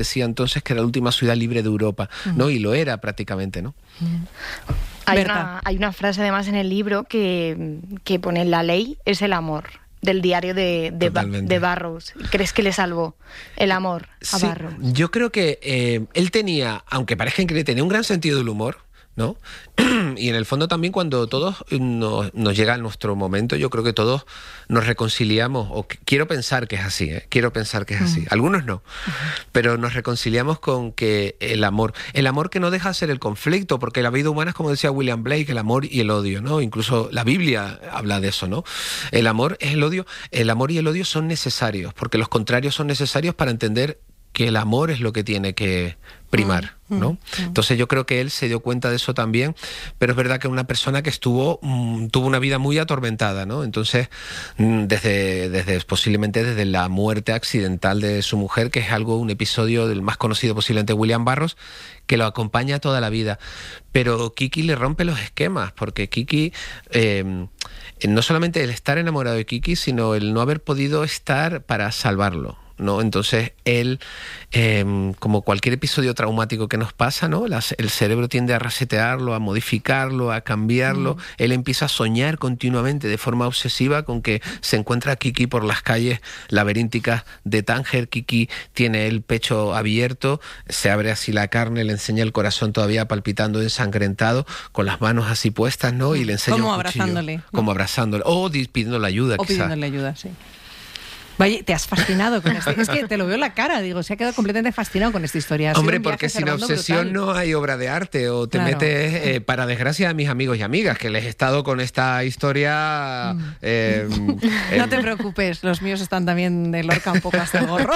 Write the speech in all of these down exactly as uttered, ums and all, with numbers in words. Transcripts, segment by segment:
decía entonces que era la última ciudad libre de Europa, ¿no? Y lo era prácticamente, ¿no? Hay una, hay una frase además en el libro que, que pone: la ley es el amor, del diario de, de, de Burroughs. ¿Crees que le salvó el amor a sí, Burroughs? Yo creo que eh, él tenía, aunque parezca increíble, tenía un gran sentido del humor, ¿no? Y en el fondo también cuando todos nos, nos llega nuestro momento, yo creo que todos nos reconciliamos, o que, quiero pensar que es así, ¿eh? Quiero pensar que es así. Algunos no, pero nos reconciliamos con que el amor, el amor que no deja de ser el conflicto, porque la vida humana es, como decía William Blake, el amor y el odio, ¿no? Incluso la Biblia habla de eso, ¿no? El amor es el odio, el amor y el odio son necesarios, porque los contrarios son necesarios para entender que el amor es lo que tiene que primar, ¿no? Entonces yo creo que él se dio cuenta de eso también, pero es verdad que una persona que estuvo mmm, tuvo una vida muy atormentada, ¿no? Entonces mmm, desde, desde posiblemente desde la muerte accidental de su mujer, que es algo, un episodio del más conocido posiblemente, William Burroughs, que lo acompaña toda la vida. Pero Kiki le rompe los esquemas, porque Kiki, eh, no solamente el estar enamorado de Kiki, sino el no haber podido estar para salvarlo, ¿no? Entonces él, eh, como cualquier episodio traumático que nos pasa, ¿no? Las, el cerebro tiende a resetearlo, a modificarlo, a cambiarlo. Mm. Él empieza a soñar continuamente de forma obsesiva con que se encuentra a Kiki por las calles laberínticas de Tánger. Kiki tiene el pecho abierto, se abre así la carne, le enseña el corazón todavía palpitando, ensangrentado, con las manos así puestas, ¿no? Y le enseña como un cuchillo, abrazándole, ¿no? Como abrazándole, o pidiéndole ayuda, o quizás. pidiéndole ayuda, sí. Vaya, te has fascinado con este. Es que te lo veo en la cara, digo, se ha quedado completamente fascinado con esta historia. Hombre, porque sin obsesión brutal. No hay obra de arte, o te claro. metes, eh, para desgracia de mis amigos y amigas, que les he estado con esta historia... Mm. Eh, no eh, te preocupes, los míos están también de Lorca un poco hasta el gorro.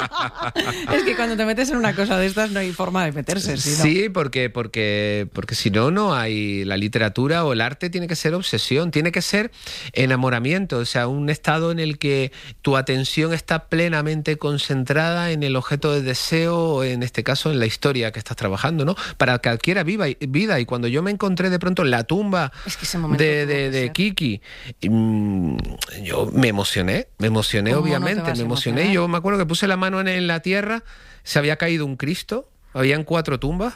Es que cuando te metes en una cosa de estas no hay forma de meterse. ¿Sí, no? Sí, porque, porque, porque si no, no hay... La literatura o el arte tiene que ser obsesión, tiene que ser enamoramiento, o sea, un estado en el que tu atención está plenamente concentrada en el objeto de deseo, o en este caso en la historia que estás trabajando, ¿no? Para que adquiera viva, vida. Y cuando yo me encontré de pronto en la tumba es que de, de, de Kiki, mmm, yo me emocioné, me emocioné obviamente, no me emocioné. Emocionar? Yo me acuerdo que puse la mano en, en la tierra, se había caído un Cristo, habían cuatro tumbas,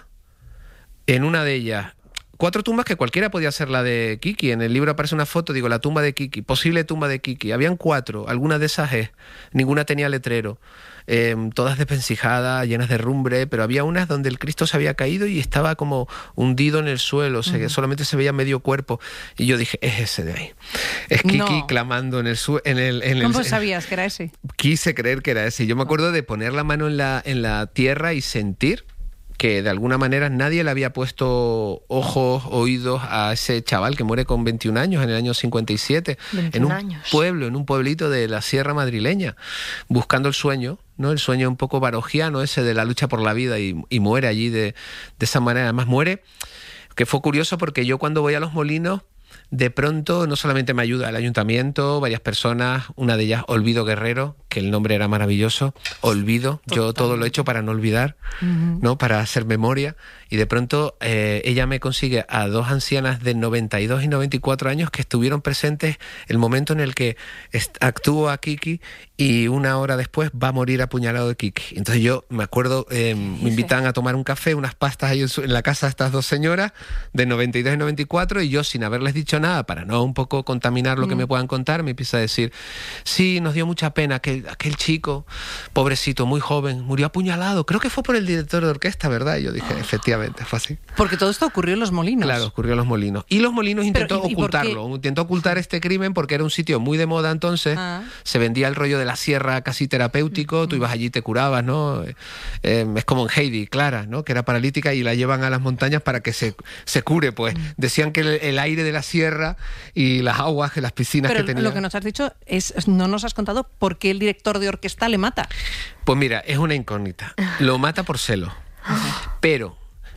en una de ellas... Cuatro tumbas que cualquiera podía ser la de Kiki. En el libro aparece una foto, digo, la tumba de Kiki, posible tumba de Kiki. Habían cuatro, algunas de esas es, ninguna tenía letrero, eh, todas desvencijadas, llenas de rumbre, pero había unas donde el Cristo se había caído y estaba como hundido en el suelo, o sea, uh-huh. solamente se veía medio cuerpo. Y yo dije, es ese de ahí. Es Kiki no. clamando en el suelo. En el, en ¿Cómo el, sabías que era ese? Quise creer que era ese. Yo me acuerdo de poner la mano en la, en la tierra y sentir que de alguna manera nadie le había puesto ojos, oídos a ese chaval que muere con veintiún años en el año cincuenta y siete, en un años. pueblo, en un pueblito de la sierra madrileña, buscando el sueño, ¿no? El sueño un poco barogiano ese de la lucha por la vida, y, y muere allí de, de esa manera. Además muere, que fue curioso porque yo cuando voy a Los Molinos, de pronto no solamente me ayuda el ayuntamiento, varias personas, una de ellas Olvido Guerrero, que el nombre era maravilloso, Olvido, Total. Yo todo lo he hecho para no olvidar, uh-huh. ¿no? Para hacer memoria, y de pronto eh, ella me consigue a dos ancianas de noventa y dos y noventa y cuatro años que estuvieron presentes el momento en el que actúa Kiki, y una hora después va a morir apuñalado de Kiki. Entonces yo me acuerdo, eh, me invitan a tomar un café, unas pastas ahí en, su, en la casa de estas dos señoras de noventa y dos y noventa y cuatro, y yo, sin haberles dicho nada, para no un poco contaminar lo mm. que me puedan contar, me empieza a decir, sí, nos dio mucha pena que aquel chico, pobrecito, muy joven, murió apuñalado. Creo que fue por el director de orquesta, ¿verdad? Y yo dije, oh. efectivamente, fue así. Porque todo esto ocurrió en Los Molinos. Claro, ocurrió en Los Molinos. Y Los Molinos intentó Pero, ¿y, ocultarlo, y intentó ocultar este crimen porque era un sitio muy de moda entonces, ah. se vendía el rollo de la sierra casi terapéutico, mm. tú ibas allí y te curabas, ¿no? Eh, es como en Heidi, Clara, ¿no? Que era paralítica y la llevan a las montañas para que se, se cure, pues. Mm. Decían que el, el aire de la sierra y las aguas, las piscinas Pero que tenía. Lo que nos has dicho es, no nos has contado por qué el director de orquesta le mata. Pues mira, es una incógnita. Lo mata por celo. Pero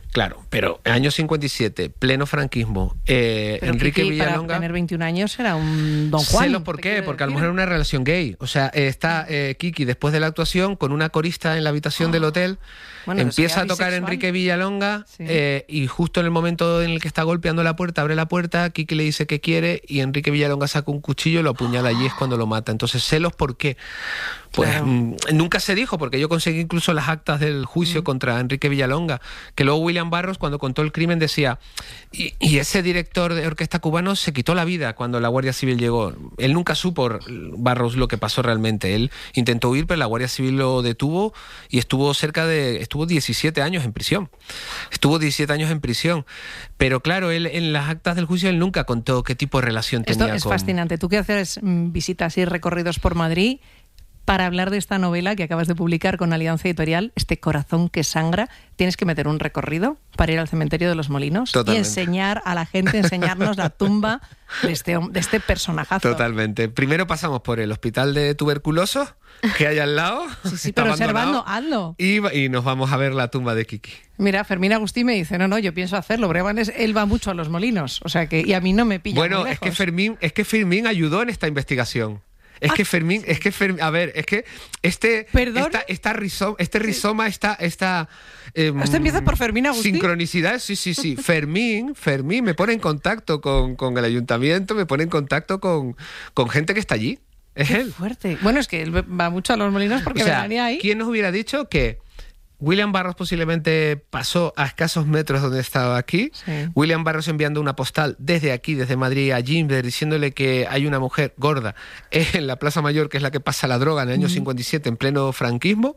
Claro, pero en año cincuenta y siete, pleno franquismo, eh, Enrique Kiki, Villalonga... para tener veintiún años era un don Juan. Celos, ¿por qué? Porque a lo mejor era una relación gay. O sea, eh, está eh, Kiki después de la actuación con una corista en la habitación oh. del hotel, bueno, empieza a tocar bisexual. Enrique Villalonga sí. eh, y justo en el momento en el que está golpeando la puerta, abre la puerta, Kiki le dice que quiere y Enrique Villalonga saca un cuchillo y lo apuñala allí, es cuando lo mata. Entonces, celos, ¿por qué? Pues claro. mmm, nunca se dijo, porque yo conseguí incluso las actas del juicio mm. contra Enrique Villalonga, que luego William Burroughs, cuando contó el crimen, decía, y, y ese director de orquesta cubano se quitó la vida cuando la Guardia Civil llegó. Él nunca supo, Burroughs, lo que pasó realmente. Él intentó huir, pero la Guardia Civil lo detuvo y estuvo cerca de, estuvo diecisiete años en prisión. Estuvo diecisiete años en prisión. Pero claro, él en las actas del juicio él nunca contó qué tipo de relación Esto tenía con... Esto es fascinante. Tú que haces visitas y recorridos por Madrid... Para hablar de esta novela que acabas de publicar con Alianza Editorial, Este corazón que sangra, tienes que meter un recorrido para ir al cementerio de los Molinos. Totalmente. Y enseñar a la gente, enseñarnos la tumba de este, de este personajazo. Totalmente. Primero pasamos por el hospital de tuberculosos que hay al lado. Sí, sí, pero Servando, hazlo. Y, y nos vamos a ver la tumba de Kiki. Mira, Fermín Agustí me dice, no, no, yo pienso hacerlo, porque además él va mucho a los Molinos, o sea que, y a mí no me pilla Bueno, muy es que lejos. Fermín, es que Fermín ayudó en esta investigación. Es que Fermín, es que Fermín, a ver, es que este, esta, esta rizoma, este rizoma, esta, esta eh, ¿Esto empieza por Fermín Agustí? Sincronicidad, sí, sí, sí. Fermín, Fermín me pone en contacto con, con el ayuntamiento, me pone en contacto con, con gente que está allí. Es Qué él. Fuerte. Bueno, es que él va mucho a los Molinos porque o sea, venía ahí. ¿Quién nos hubiera dicho que William Burroughs posiblemente pasó a escasos metros donde estaba aquí? Sí. William Burroughs enviando una postal desde aquí, desde Madrid, a Gimbert, diciéndole que hay una mujer gorda en la Plaza Mayor, que es la que pasa la droga en el año mm. cincuenta y siete, en pleno franquismo.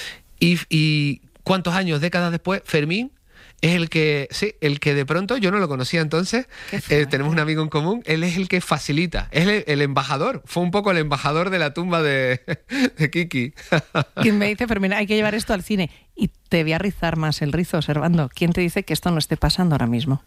Y, y ¿cuántos años, décadas después, Fermín es el que, sí, el que de pronto, yo no lo conocía entonces, eh, tenemos un amigo en común, él es el que facilita, es el, el embajador, fue un poco el embajador de la tumba de, de Kiki. Quien me dice, Fermín, hay que llevar esto al cine. Y te voy a rizar más el rizo, Servando. ¿Quién te dice que esto no esté pasando ahora mismo?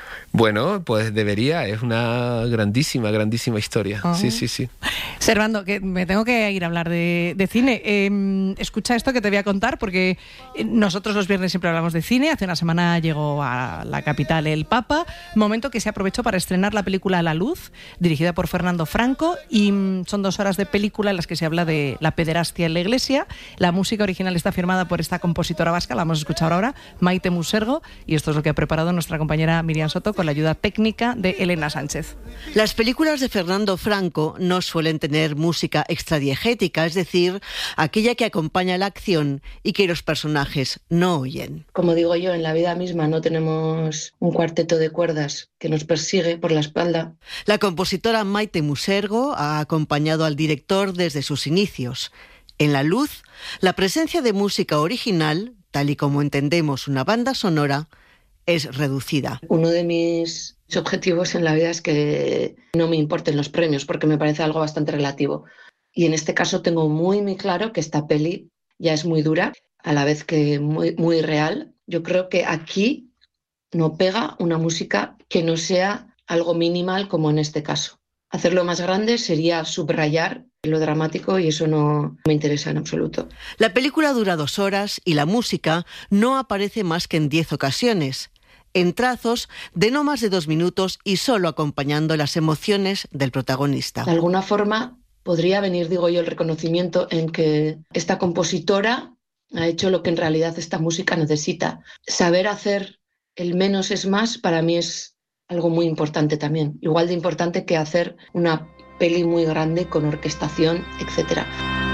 Bueno, pues debería, es una grandísima, grandísima historia. Oh. Sí, sí, sí. Servando, que me tengo que ir a hablar de, de cine. Eh, escucha esto que te voy a contar, porque nosotros los viernes siempre hablamos de cine. Hace una semana llegó a la capital el Papa, momento que se aprovechó para estrenar la película La Luz, dirigida por Fernando Franco, y son dos horas de película en las que se habla de la pederastia en la Iglesia. La música original está firmada por esta compositora vasca, la vamos a escuchar ahora, Maite Musergo, y esto es lo que ha preparado nuestra compañera Miriam Soto con la ayuda técnica de Elena Sánchez. Las películas de Fernando Franco no suelen tener música extradiegética, es decir, aquella que acompaña la acción y que los personajes no oyen. Como digo yo, en la vida misma no tenemos un cuarteto de cuerdas que nos persigue por la espalda. La compositora Maite Musergo ha acompañado al director desde sus inicios. En La Luz, la presencia de música original, tal y como entendemos una banda sonora, es reducida. Uno de mis objetivos en la vida es que no me importen los premios, porque me parece algo bastante relativo. Y en este caso tengo muy, muy claro que esta peli ya es muy dura, a la vez que muy, muy real. Yo creo que aquí no pega una música que no sea algo minimal como en este caso. Hacerlo más grande sería subrayar lo dramático y eso no me interesa en absoluto. La película dura dos horas y la música no aparece más que en diez ocasiones, en trazos de no más de dos minutos y solo acompañando las emociones del protagonista. De alguna forma podría venir, digo yo, el reconocimiento en que esta compositora ha hecho lo que en realidad esta música necesita. Saber hacer el menos es más para mí es algo muy importante también, igual de importante que hacer una peli muy grande con orquestación, etcétera.